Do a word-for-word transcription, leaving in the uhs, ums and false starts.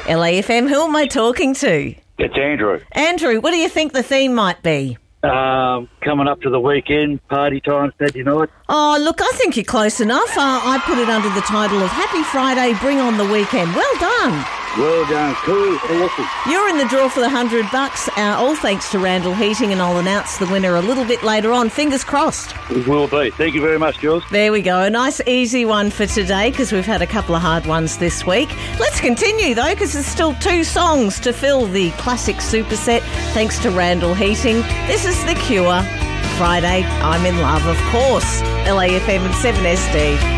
L A F M, who am I talking to? It's Andrew. Andrew, what do you think the theme might be? Um, coming up to the weekend, party time Saturday night. Oh, look, I think you're close enough. Uh, I put it under the title of Happy Friday, Bring on the Weekend. Well done. Well done. Cool. Awesome. You're in the draw for the hundred bucks, uh, all thanks to Randall Heating, and I'll announce the winner a little bit later on. Fingers crossed. It will be. Thank you very much, Jules. There we go. A nice easy one for today because we've had a couple of hard ones this week. Let's continue, though, because there's still two songs to fill the classic superset, thanks to Randall Heating. This is The Cure. Friday, I'm in Love, of course. L A F M and seven S D.